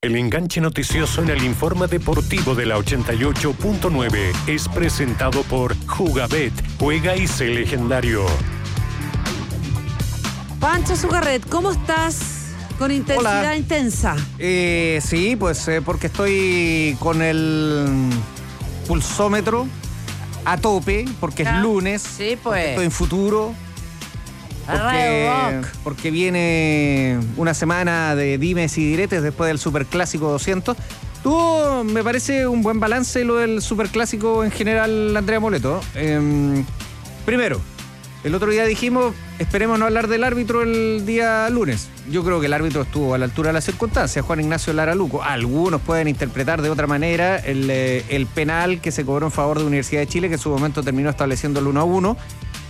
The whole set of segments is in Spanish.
El enganche noticioso en el informe deportivo de la 88.9 es presentado por Jugabet. Juega y sé legendario. Pancho Zugarret, ¿cómo estás? Con intensidad. Hola. Intensa. Sí, pues porque estoy con el pulsómetro a tope, porque es lunes. Sí, pues. Estoy en futuro. Porque viene una semana de dimes y diretes después del Superclásico 200. Tuvo, me parece, un buen balance lo del Superclásico en general, Andrea Moleto. Primero, el otro día dijimos, esperemos no hablar del árbitro el día lunes. Yo creo que el árbitro estuvo a la altura de las circunstancias, Juan Ignacio Lara Luco. Algunos pueden interpretar de otra manera el penal que se cobró en favor de Universidad de Chile, que en su momento terminó estableciendo el 1-1.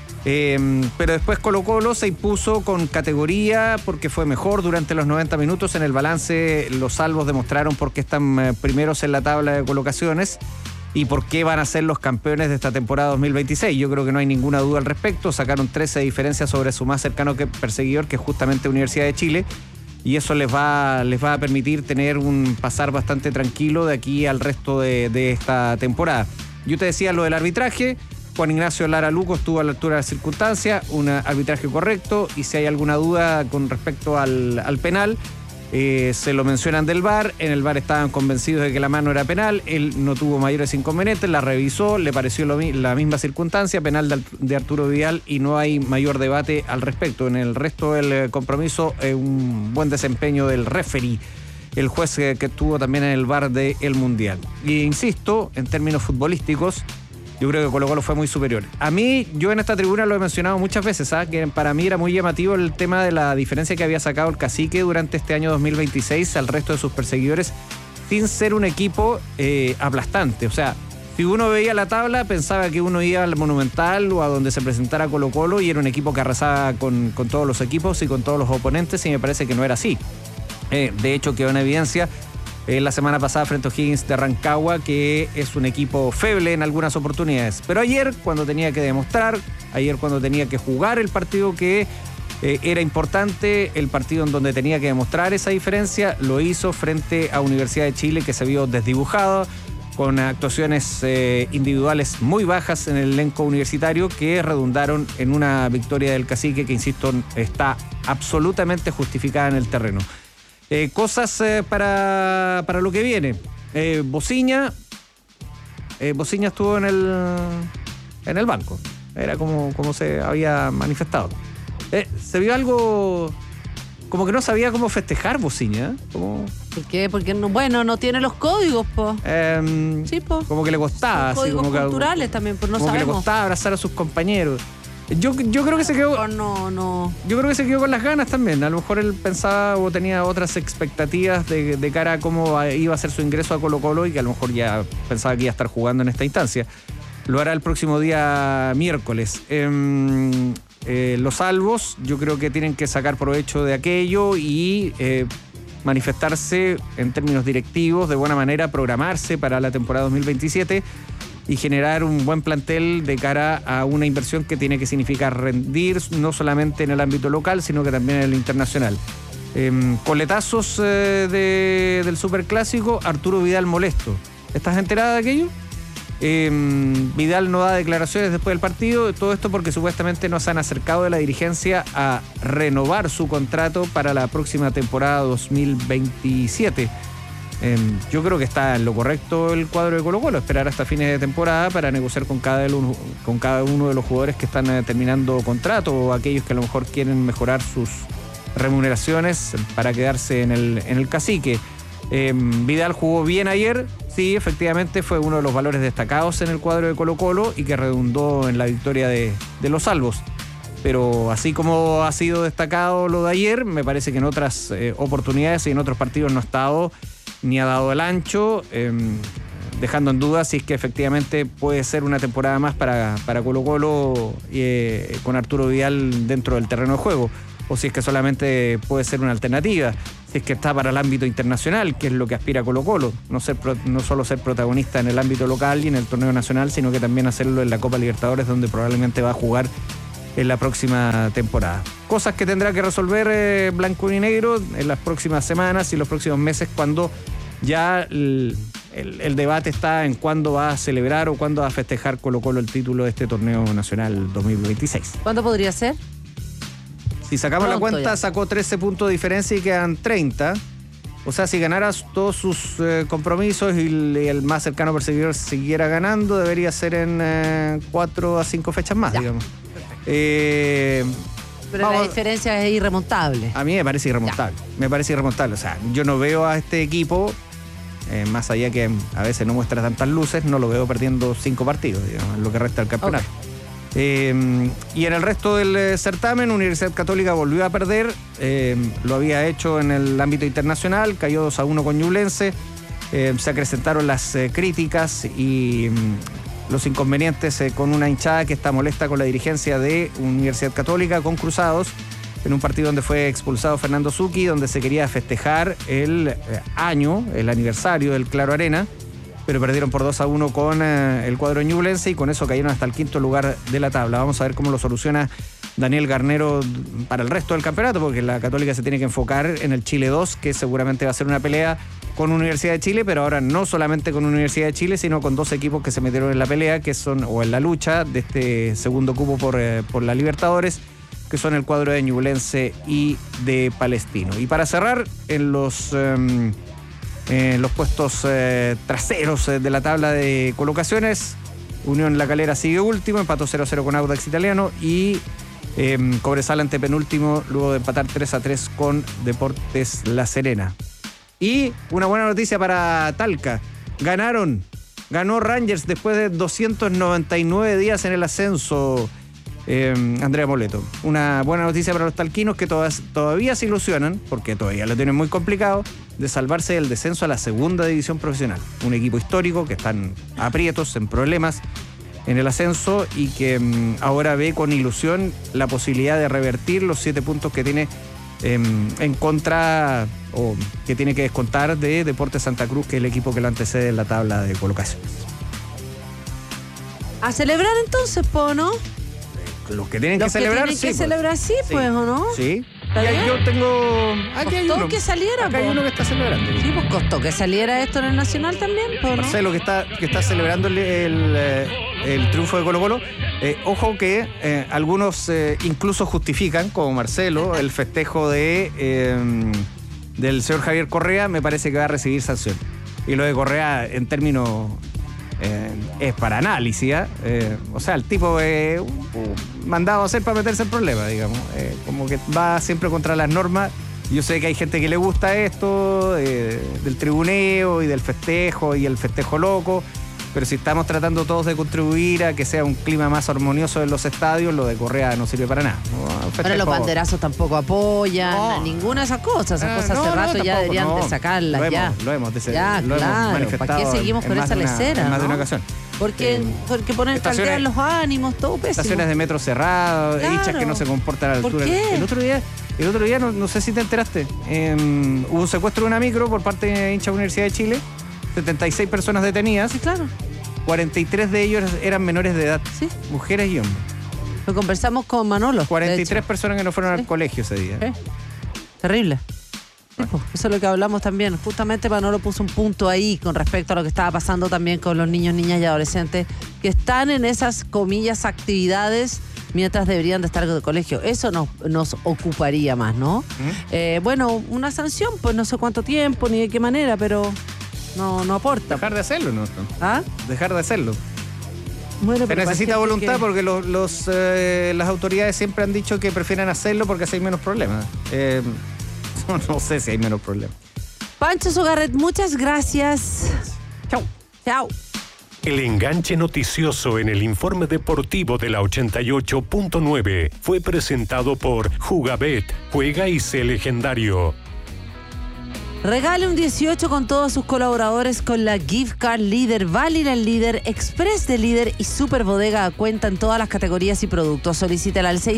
Pero después Colo-Colo se impuso con categoría porque fue mejor durante los 90 minutos. En el balance los salvos demostraron por qué están primeros en la tabla de colocaciones y por qué van a ser los campeones de esta temporada 2026. Yo creo que no hay ninguna duda al respecto. Sacaron 13 diferencias sobre su más cercano perseguidor, que es justamente Universidad de Chile, y eso les va a permitir tener un pasar bastante tranquilo de aquí al resto de esta temporada. Yo te decía lo del arbitraje. Juan Ignacio Lara Luco estuvo a la altura de las circunstancias, un arbitraje correcto, y si hay alguna duda con respecto al penal, se lo mencionan del VAR. En el VAR estaban convencidos de que la mano era penal, él no tuvo mayores inconvenientes, la revisó, le pareció la misma circunstancia, penal de Arturo Vidal, y no hay mayor debate al respecto. En el resto del compromiso, un buen desempeño del referee, el juez que estuvo también en el VAR del Mundial. Y insisto, en términos futbolísticos, yo creo que Colo-Colo fue muy superior. A mí, yo en esta tribuna lo he mencionado muchas veces, ¿sabes? Que para mí era muy llamativo el tema de la diferencia que había sacado el Cacique durante este año 2026 al resto de sus perseguidores, sin ser un equipo aplastante. O sea, si uno veía la tabla, pensaba que uno iba al Monumental o a donde se presentara Colo-Colo y era un equipo que arrasaba con todos los equipos y con todos los oponentes, y me parece que no era así. De hecho, quedó en evidencia la semana pasada frente a O'Higgins de Rancagua, que es un equipo feble en algunas oportunidades. Pero ayer, cuando tenía que demostrar, cuando tenía que jugar el partido que era importante, el partido en donde tenía que demostrar esa diferencia, lo hizo frente a Universidad de Chile, que se vio desdibujado, con actuaciones individuales muy bajas en el elenco universitario, que redundaron en una victoria del Cacique que, insisto, está absolutamente justificada en el terreno. Cosas para lo que viene. Bociña estuvo en el banco. Era como se había manifestado. Se vio algo como que no sabía cómo festejar Bociña. ¿Por qué? Porque no tiene los códigos, po. Sí, po. Como que le costaba. Son códigos así, culturales también, pues no como sabemos. Que le costaba abrazar a sus compañeros. Yo creo que se quedó. No. Yo creo que se quedó con las ganas también. A lo mejor él pensaba o tenía otras expectativas de cara a cómo iba a ser su ingreso a Colo-Colo, y que a lo mejor ya pensaba que iba a estar jugando en esta instancia. Lo hará el próximo día miércoles. Los salvos, yo creo que tienen que sacar provecho de aquello y manifestarse en términos directivos, de buena manera, programarse para la temporada 2027. Y generar un buen plantel de cara a una inversión que tiene que significar rendir no solamente en el ámbito local, sino que también en el internacional. Coletazos del Superclásico, Arturo Vidal molesto. ¿Estás enterada de aquello? Vidal no da declaraciones después del partido, todo esto porque supuestamente no se han acercado de la dirigencia a renovar su contrato para la próxima temporada 2027. Yo creo que está en lo correcto el cuadro de Colo-Colo, esperar hasta fines de temporada para negociar con cada uno de los jugadores que están terminando contrato, o aquellos que a lo mejor quieren mejorar sus remuneraciones para quedarse en el Cacique. Vidal jugó bien ayer, sí, efectivamente fue uno de los valores destacados en el cuadro de Colo-Colo y que redundó en la victoria de los salvos. Pero así como ha sido destacado lo de ayer, me parece que en otras oportunidades y en otros partidos no ha estado ni ha dado el ancho, dejando en duda si es que efectivamente puede ser una temporada más para Colo-Colo con Arturo Vidal dentro del terreno de juego, o si es que solamente puede ser una alternativa, si es que está para el ámbito internacional, que es lo que aspira Colo-Colo, no solo ser protagonista en el ámbito local y en el torneo nacional, sino que también hacerlo en la Copa Libertadores, donde probablemente va a jugar en la próxima temporada. Cosas que tendrá que resolver Blanco y Negro en las próximas semanas y los próximos meses, cuando ya el debate está en cuándo va a celebrar o cuándo va a festejar Colo-Colo el título de este torneo nacional 2026. ¿Cuándo podría ser? Si sacamos Pronto la cuenta, ya. sacó 13 puntos de diferencia y quedan 30. O sea, si ganara todos sus compromisos y el más cercano perseguidor siguiera ganando, debería ser en 4 a 5 fechas más, Ya. digamos. Pero la diferencia es irremontable. A mí me parece irremontable. Me parece irremontable. O sea, yo no veo a este equipo, más allá que a veces no muestra tantas luces, no lo veo perdiendo 5 partidos, digamos, en lo que resta del campeonato. Okay. Y en el resto del certamen, Universidad Católica volvió a perder. Lo había hecho en el ámbito internacional, cayó 2-1 con Ñublense. Se acrecentaron las críticas y los inconvenientes con una hinchada que está molesta con la dirigencia de Universidad Católica, con Cruzados, en un partido donde fue expulsado Fernando Zucchi, donde se quería festejar el aniversario del Claro Arena, pero perdieron por 2-1 con el cuadro ñublense y con eso cayeron hasta el 5º lugar de la tabla. Vamos a ver cómo lo soluciona Daniel Garnero para el resto del campeonato, porque la Católica se tiene que enfocar en el Chile 2, que seguramente va a ser una pelea con Universidad de Chile, pero ahora no solamente con Universidad de Chile, sino con 2 equipos que se metieron en la pelea, que son, o en la lucha de este segundo cupo por la Libertadores, que son el cuadro de Ñublense y de Palestino. Y para cerrar, en los puestos traseros de la tabla de colocaciones, Unión La Calera sigue último, empató 0-0 con Audax Italiano, y Cobresal antepenúltimo luego de empatar 3-3 con Deportes La Serena. Y una buena noticia para Talca: ganó Rangers después de 299 días en el ascenso. Andrea Moleto. Una buena noticia para los talquinos, que todavía se ilusionan, porque todavía lo tienen muy complicado, de salvarse del descenso a la segunda división profesional. Un equipo histórico que están aprietos, en problemas en el ascenso, y que ahora ve con ilusión la posibilidad de revertir los 7 puntos que tiene en contra, o que tiene que descontar de Deportes Santa Cruz, que es el equipo que lo antecede en la tabla de colocaciones. A celebrar entonces, ¿no? Los que tienen que celebrar, sí. Celebrar, sí, pues, ¿o no? Sí. Y yo tengo... Aquí hay uno. Que saliera, acá hay uno que está celebrando. Sí, pues costó que saliera esto en el Nacional también, ¿no? Marcelo, que está celebrando el triunfo de Colo-Colo. Ojo que algunos incluso justifican, como Marcelo, el festejo del señor Javier Correa. Me parece que va a recibir sanción. Y lo de Correa, en términos... es para análisis, o sea, el tipo mandado a hacer para meterse en problemas, digamos, como que va siempre contra las normas. Yo sé que hay gente que le gusta esto del tribuneo y del festejo y el festejo loco, pero si estamos tratando todos de contribuir a que sea un clima más armonioso en los estadios, lo de Correa no sirve para nada, ¿no? Pero los banderazos tampoco apoyan ninguna de esas cosas. Esas cosas hace rato ya deberían de sacarlas. Lo hemos manifestado. ¿Para qué seguimos con esa lecera? En más de una ocasión. Porque ponen caldear los ánimos, todo pésimo. Estaciones de metro cerradas, hinchas que no se comportan a la altura. ¿Por qué? El otro día no sé si te enteraste, hubo un secuestro de una micro por parte de hinchas de Universidad de Chile, 76 personas detenidas. Sí, claro. 43 de ellos eran menores de edad, sí, mujeres y hombres. Lo conversamos con Manolo. 43 personas que no fueron al colegio ese día. Terrible. Sí, pues, eso es lo que hablamos también. Justamente Manolo puso un punto ahí con respecto a lo que estaba pasando también con los niños, niñas y adolescentes que están en esas, comillas, actividades mientras deberían de estar en el colegio. Eso nos ocuparía más, ¿no? Bueno, una sanción, pues no sé cuánto tiempo ni de qué manera, pero no aporta. Dejar de hacerlo, ¿no? ¿Ah? Dejar de hacerlo. Bueno, se necesita voluntad porque las autoridades siempre han dicho que prefieren hacerlo porque así hay menos problemas. No sé si hay menos problemas. Pancho Sugarret, muchas gracias. Chao. El enganche noticioso en el informe deportivo de la 88.9 fue presentado por Jugabet. Juega y sé legendario. Regale un 18 con todos sus colaboradores con la Gift Card Líder, válida en Líder, Express de Líder y Super Bodega a cuenta en todas las categorías y productos. Solicítala al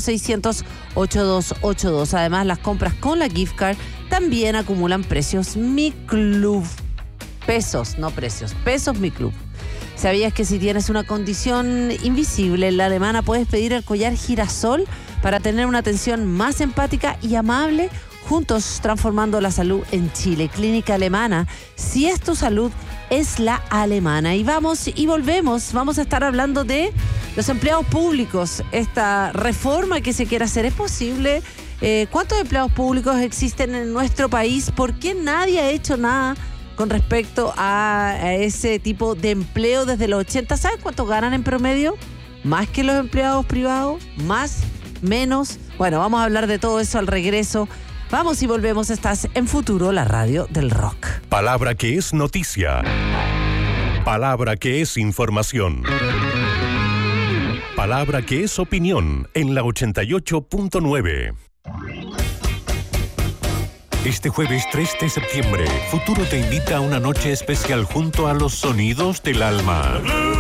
600-600-8282. Además, las compras con la Gift Card también acumulan precios Mi Club. Pesos, no precios. Pesos Mi Club. ¿Sabías que si tienes una condición invisible en La Alemana puedes pedir el collar girasol para tener una atención más empática y amable? Juntos transformando la salud en Chile. Clínica Alemana. Si es tu salud, es la alemana. Y vamos y volvemos. Vamos a estar hablando de los empleados públicos. Esta reforma que se quiere hacer, ¿es posible? ¿Cuántos empleados públicos existen en nuestro país? ¿Por qué nadie ha hecho nada con respecto a ese tipo de empleo desde los 80? ¿Sabes cuánto ganan en promedio? ¿Más que los empleados privados? ¿Más? ¿Menos? Bueno, vamos a hablar de todo eso al regreso. Vamos y volvemos. Estás en Futuro, la radio del rock. Palabra que es noticia. Palabra que es información. Palabra que es opinión en la 88.9. Este jueves 3 de septiembre, Futuro te invita a una noche especial junto a los sonidos del alma.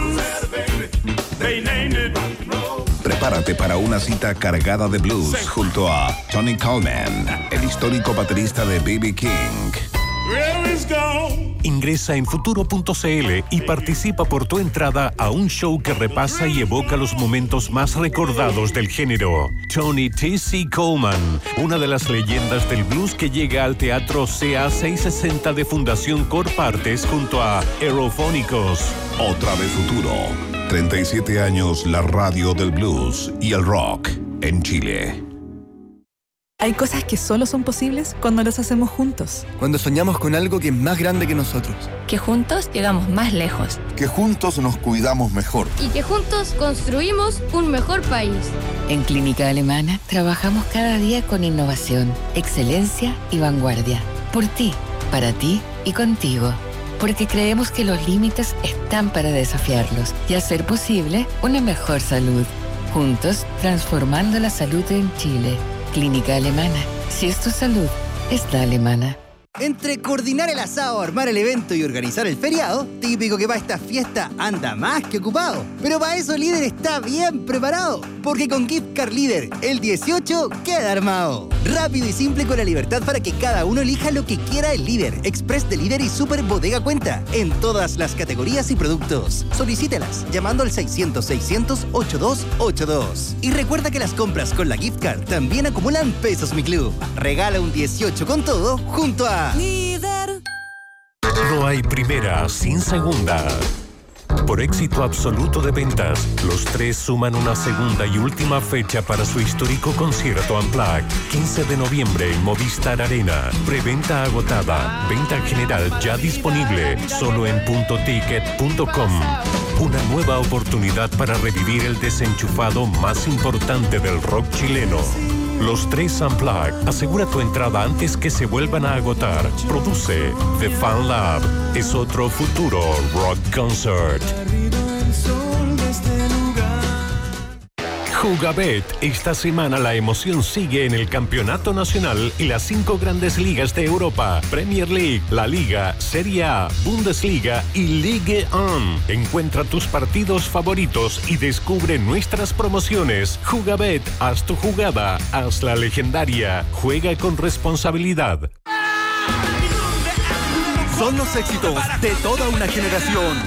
Prepárate para una cita cargada de blues junto a Tony Coleman, el histórico baterista de B.B. King. Ingresa en futuro.cl y participa por tu entrada a un show que repasa y evoca los momentos más recordados del género. Tony T.C. Coleman, una de las leyendas del blues que llega al Teatro CA 660 de Fundación Corpartes junto a Aerofónicos. Otra vez Futuro. 37 años la radio del blues y el rock en Chile. Hay cosas que solo son posibles cuando las hacemos juntos. Cuando soñamos con algo que es más grande que nosotros. Que juntos llegamos más lejos. Que juntos nos cuidamos mejor. Y que juntos construimos un mejor país. En Clínica Alemana trabajamos cada día con innovación, excelencia y vanguardia. Por ti, para ti y contigo. Porque creemos que los límites están para desafiarlos y hacer posible una mejor salud. Juntos, transformando la salud en Chile. Clínica Alemana. Si es tu salud, es la alemana. Entre coordinar el asado, armar el evento y organizar el feriado, típico que para esta fiesta anda más que ocupado. Pero para eso Líder está bien preparado, porque con Gift Card Líder, el 18 queda armado. Rápido y simple con la libertad para que cada uno elija lo que quiera el Líder, Express de Líder y Super Bodega Cuenta, en todas las categorías y productos. Solicítelas llamando al 600-600-8282. Y recuerda que las compras con la Gift Card también acumulan pesos Mi Club. Regala un 18 con todo junto a Líder. No hay primera sin segunda. Por éxito absoluto de ventas, los tres suman una segunda y última fecha para su histórico concierto Unplugged. 15 de noviembre en Movistar Arena. Preventa agotada. Venta general ya disponible. Solo en puntoticket.com. Una nueva oportunidad para revivir el desenchufado más importante del rock chileno. Los tres Unplugged. Asegura tu entrada antes que se vuelvan a agotar. Produce The Fan Lab. Es otro Futuro Rock Concert. Jugabet. Esta semana la emoción sigue en el Campeonato Nacional y las 5 grandes ligas de Europa. Premier League, La Liga, Serie A, Bundesliga y Ligue 1. Encuentra tus partidos favoritos y descubre nuestras promociones. Jugabet. Haz tu jugada. Hazla legendaria. Juega con responsabilidad. Son los éxitos de toda una generación.